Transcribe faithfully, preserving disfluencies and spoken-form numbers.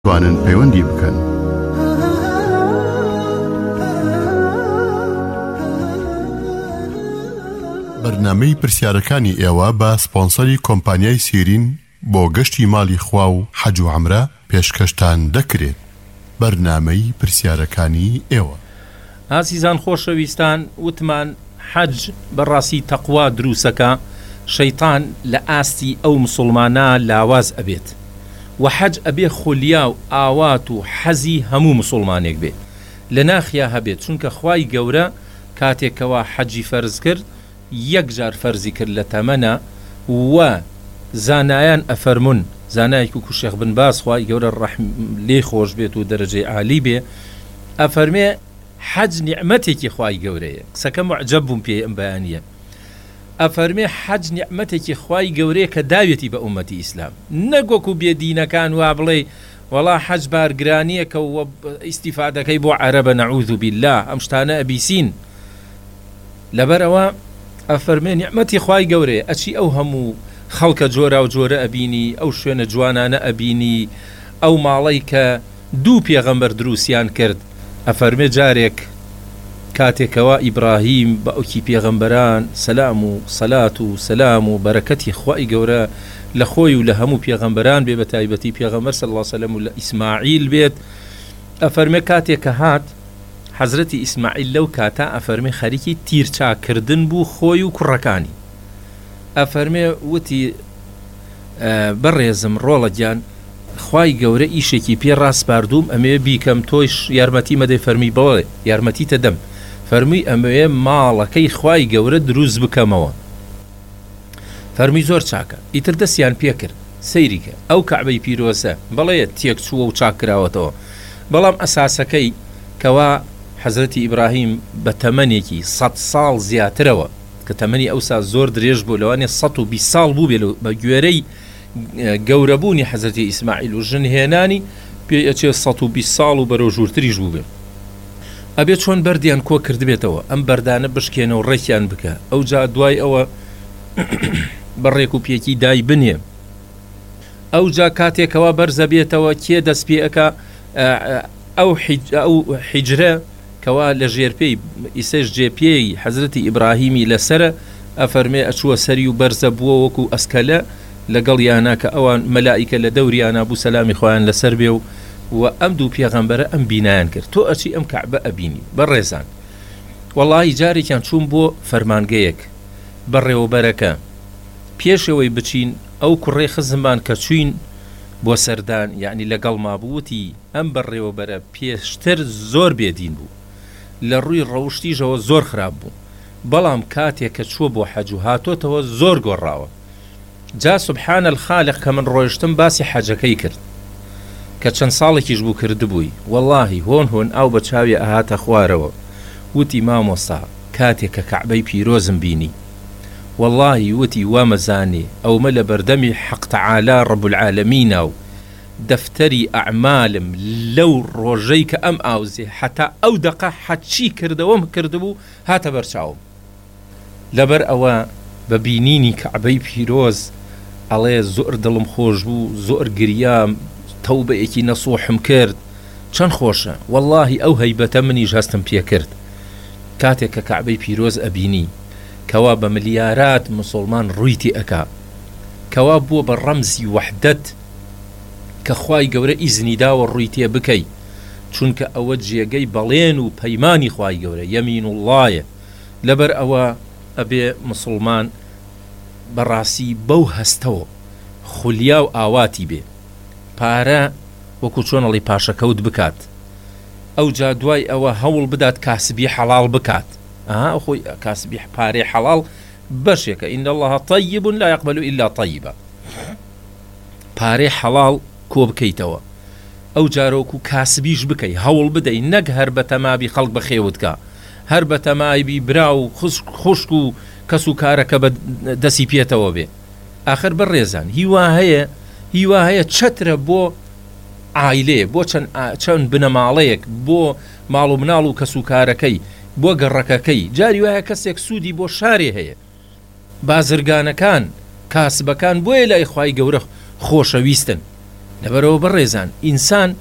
توانن پەیوەندی بکەن. بەرنامەی پرسیارەکانی ئێوە بە سپۆنسەری کۆمپانیای سیرین بۆ گەشتی ماڵی خوا و حەج و عەمرە پێشکەشتان دەکرێت. بەرنامەی پرسیارەکانی ئێوە. ئازیزان خۆشەویستان، وتمان حەج بەڕاستی تەقوا دروسەکە، شەیطان لە ئاستی ئەو مسلمانە لاواز ئەبێت و حەج ئەبێ خولیا و ئاوات و حەزی هەموو مسلمانێک بێ لە ناخیا هەبێت، چونکە خوای گەورە کاتێکەوە حەجی فەرز کرد یەک جار فەرزی کرد لە تەمەنە و زانایان ئەفەرمون، زانایەک و شێخ بن باز خوای گەورە ڕەحم لێی خۆش بێت و دەرەجەی عالی بێ، ئەفەرمێ حەج نیعمەتێکی خوای گەورەیە. قسەکە معجەب بووم پێ ئەم بەیانیە. ئەفەرمێ حەج نیعمەتێکی خوای گەورەیە کە داوێتی بە ئومەتی ئیسلام، نەگۆکو بێدینەکان وا بڵێ وەڵا حەج بارگرانیەکە و ئیستیفادەکەی بۆ عەرەبە نەعوذ بالله، ئەم شتانە ئەبیسین. لەبەرەوە ئەفەرمێ نیعمەتی خوای گەورەیە، ئەچی ئەو هەموو خەڵکە جۆرا و جۆرە ئەبینی، ئەو شوێنە جوانانە ئەبینی، ئەو ماڵەی کە دوو پێغەمبەر دروسیان کرد. ئەفەرمێ جارێک کاتێکەوە ئیبراهیم بە ئەوکی پێغەمبەران سەلام و سەلات و سەلام و بەرەکەتی خوای گەورە لە خۆی و لە هەموو پێغەمبەران بێ، بە تایبەتی پێغەمبەر صلی الله علیه وسلم و لە ئیسماعیل بێت. ئەفەرمێ کاتێکە هات حەزرەتی ئیسماعیل لەو کاتە ئەفەرمێ خەریکی تیرچاکردن بوو خۆی و کوڕەکانی. ئەفەرمێ وتی بەڕێزم ڕۆڵە گیان، خوای گەورە ئیشێکی پێ ڕاستپاردووم، ئەمێ بیکەم تۆیش یارمەتی مەدەی. فەرمی بەڵێ یارمەتیتە دەم. فەرمی ئەمەوێ ماڵەکەی خوای گەورە دروست بکەمەوە. فەرمی زۆر چاکە. ئیتر دەستیان پێ کرد سەیری کە ئەو کەعبەی پیرۆزە بەڵێ تێک چووە و چاکراوەتەوە، بەڵام ئەساسەکەی کەوا حەزرەتی ئیبراهیم بە تەمەنێکی سەد ساڵ زیاترەوە، کە تەمەنی ئەوسا زۆر درێژ بوو، لەوانێ سەد و بیست ساڵ بوو بێ بە گوێرەی گەورەبوونی حەزرەتی ئیسماعیل و ژنهێنانی پێ ئەچێ سەد و بیست ساڵ و بەرەو ژوورتریش بوو بێ. ئەبێت چۆن بەردیان کۆ کردبێتەوە، ئەم بەردانە بشکێنە و ڕێکیان بکە، ئەو جا دوای ئەوە بەڕێک و پێکی دای بنێ. ئەو جا کاتێکەوە بەرزە بێتەوە کێ دەست پێ ئەکا ئەو حیجرە کەوا لە ژێرپێی ئیسەش جێپێی حەزرەتی ئیبراهیمی لەسرە. ئەفەرمێ ئەچووە سەری و بەرزە بووە وەکو ئەسکەلە لەگەڵ یانە کە ئەوان مەلائیکە لە دەوریانە بوو سەلامی خۆیان لەسەر بێ و و ئەم دوو پێغەمبەرە ئەم بینایان کرد. تۆ ئەچی ئەم کەعبە ئەبینی. بەڕێزان وەڵاهی جارێکیان چوون بۆ فەرمانگەیەک بەڕێوەبەرەکە، پێشەوەی بچین ئەو کوڕێ خزممان کە چوین بۆ سەردان، یعنی لەگەڵ مابووتی ئەم بەڕێوەبەرە پێشتر زۆر بێدین بوو، لە ڕووی ڕەوشتیژەوە زۆر خراپ بوو، بەڵام کاتێک کە چووە بۆ حەج و هاتۆتەوە زۆر گۆڕاوە. جا سبحان الخالق کە من ڕۆیشتم باسی حەجەکەی کرد کە چەند ساڵێکیش بوو کردبووی، وەڵاهی هۆن هۆن ئاو بە چاوی ئاهاتە خوارەوە. وتی مامۆستا کاتێک کە کەعبەی پیرۆزم بینی، وەڵاهی وتی وامەزانێ ئەومە لە بەردەمی حەق تەعالا ڕەب العالەمینە و دەفتەری ئەعمالم لەو ڕۆژەی کە ئەم ئاوزێ حتا ئەو دەقە حەچی کردەوەم کردبوو هاتە بەرچاوم. لەبەر ئەوە بە بینینی کەعبەی پیرۆز ئەڵێ زۆر دڵم خۆش بوو، زۆر گریام، تەوبەیەکی نەسوحم کرد، چەند خۆشە. وەڵاهی ئەو هەیبەتە منیش هەستم پێ کرد کاتێک کە کەعبەی پیرۆز ئەبینی، کەوا بە ملیارات مسلمان ڕوویتی ئەکا، کەوا بووە بە ڕەمزی وەحدەت کە خوای گەورە ئیزنی داوە ڕووی تێ بکەی، چونکە ئەوە جێگەی بەڵێن و پەیمانی خوای گەورە یەمین اللهە. لەبەر ئەوە ئەبێ مسلمان بەڕاستی بەو هەستەوە خولیا و ئاواتی بێ، پارە وەکو چۆنەڵی پاشەکەوت بکات، ئەو جا دوای ئەوە هەوڵ بدات کاسبی حەڵاڵ بکات. ئەها خۆی کاسبی پارەی حەڵاڵ بەشێکە، ئین الله طیب لا یقبل إلا طیبا، پارەی حەڵاڵ کۆ بکەیتەوە، ئەو جارۆکو کاسبیش بکەی، هەوڵ بدەی، نەک هەر بە تەمابی خەڵک بەخێوتکە، هەر بە تەمایبی برا و خوشک و کەس و کارەکە بە دەسی پێێتەوە بێ. ئاخر بەڕێزان هیوا هەیە هیوا هەیە چەترە بۆ عایلێ، بۆ چەند بنەماڵەیەک، بۆ ماڵ و مناڵ و کەس و کارەکەی، بۆ گەڕەکەکەی. جاری وایە کەسێک سوودی بۆ شارێ هەیە، بازرگانەکان کاسبەکان بۆیە لای خوای گەورە خۆشەویستن، لەبەرەوە بەڕێزان ئینسان